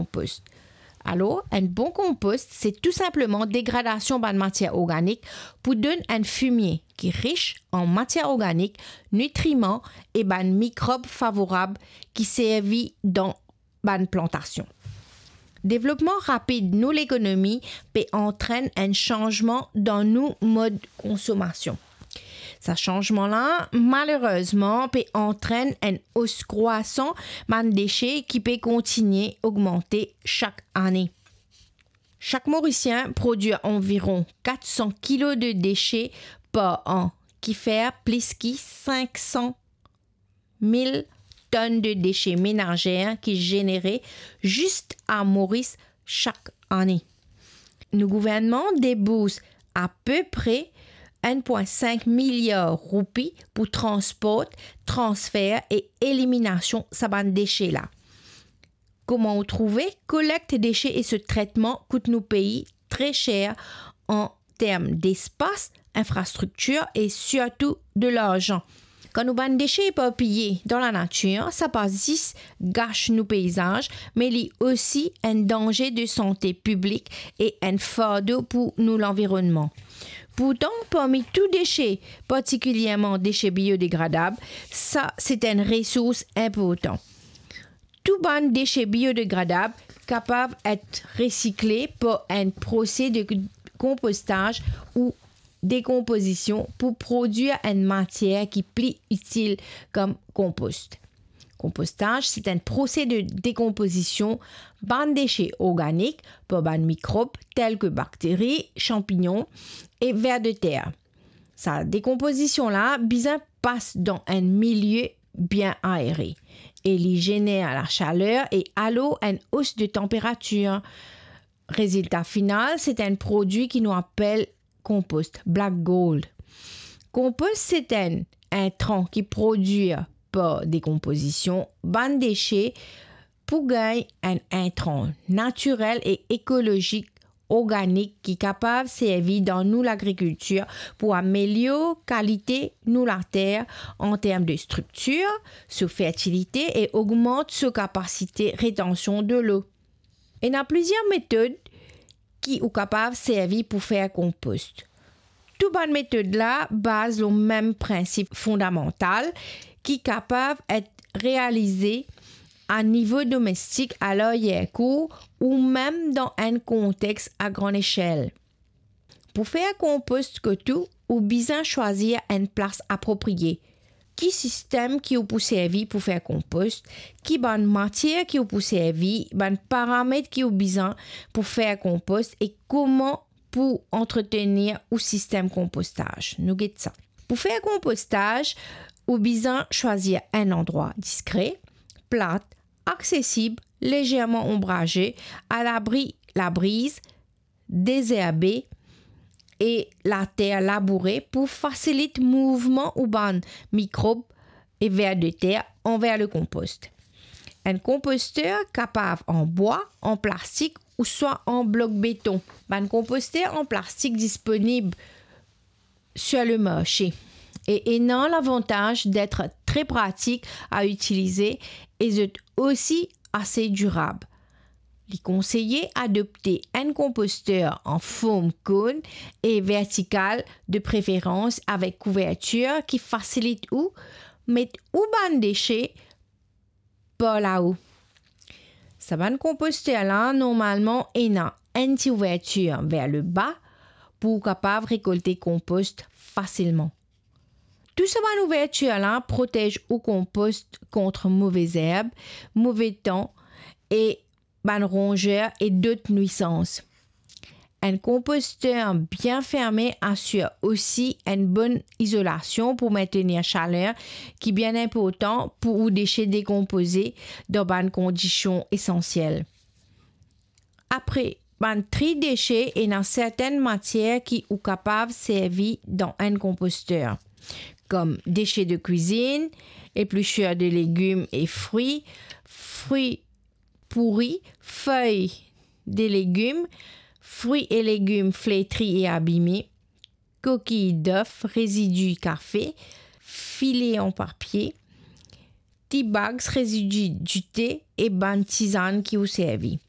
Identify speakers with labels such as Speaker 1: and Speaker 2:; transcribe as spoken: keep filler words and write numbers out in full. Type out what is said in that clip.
Speaker 1: compost. Alors, un bon compost, c'est tout simplement dégradation de matière organique pour donner un fumier qui est riche en matière organique, nutriments et de microbes favorables qui servent dans la plantation. Développement rapide de l'économie peut entraîner un changement dans nos modes de consommation. Ce changement-là, malheureusement, peut entraîner une hausse croissante de déchets qui peut continuer à augmenter chaque année. Chaque Mauricien produit environ quatre cents kilos de déchets par an, qui fait plus que cinq cent mille tonnes de déchets ménagers qui sont générés juste à Maurice chaque année. Le gouvernement débourse à peu près un virgule cinq milliard de roupies pour transport, transfert et élimination de ces déchets-là. Comment on trouver? Collecte déchets et ce traitement coûte nos pays très cher en termes d'espace, infrastructure et surtout de l'argent. Quand nous avons des déchets éparpillés dans la nature, ça pas juste gâche nos paysages, mais il y a aussi un danger de santé publique et un fardeau pour nous l'environnement. Pourtant, parmi tous déchets, particulièrement déchets biodégradables, ça, c'est une ressource importante. Tout bon déchet biodégradable capable d'être recyclé par un procès de compostage ou décomposition pour produire une matière qui est plus utile comme compost. Compostage, c'est un procès de décomposition de déchets organiques par des microbes tels que bactéries, champignons et vers de terre. Sa décomposition-là, bien passe dans un milieu bien aéré. Et il génère la chaleur et alors une hausse de température. Résultat final, c'est un produit qui nous appelle compost, black gold. Compost, c'est un intrant qui produit par décomposition ban déchets pour gagner un intrant naturel et écologique organique qui est capable de servir dans nous l'agriculture pour améliorer la qualité de la terre en termes de structure, sa fertilité et augmente sa capacité de rétention de l'eau. Il y a plusieurs méthodes qui sont capables de servir pour faire compost. Toutes ces méthodes-là basent le même principe fondamental qui est capable d'être réalisé à niveau domestique à l'arrière-cour ou même dans un contexte à grande échelle. Pour faire compost que tout, ou besoin choisir une place appropriée. Qui système qui vous servi pour faire compost, qui bonne matière qui vous servi, bonne paramètres qui vous besoin pour faire compost et comment pour entretenir au système compostage. Nous guette ça. Pour faire compostage, vous besoin choisir un endroit discret, plat, accessible, légèrement ombragé, à l'abri la brise, désherbé et la terre labourée pour faciliter le mouvement ou ban microbes et vers de terre envers le compost. Un composteur capable en bois, en plastique ou soit en bloc béton. Un composteur en plastique disponible sur le marché et ayant l'avantage d'être très pratique à utiliser et aussi assez durable. Il est conseillé d'adopter un composteur en forme cône et vertical de préférence avec couverture qui facilite ou mettre ou ban déchets par là-haut. Ce ban composteur là normalement est une anti-ouverture vers le bas pour capable récolter compost facilement. Tout ce ban ouverture là protège au compost contre mauvaises herbes, mauvais temps et ban rongeurs et d'autres nuisances. Un composteur bien fermé assure aussi une bonne isolation pour maintenir chaleur qui est bien important pour les déchets décomposés dans bonnes conditions essentielles. Après, ban tri déchets et dans certaines matières qui sont capables de servir dans un composteur, comme déchets de cuisine, épluchures de légumes et fruits, fruits pourris, feuilles des légumes, fruits et légumes flétris et abîmés, coquilles d'œufs, résidus café, filets en papier, tea bags, résidus du thé et ban tisane qui vous servi.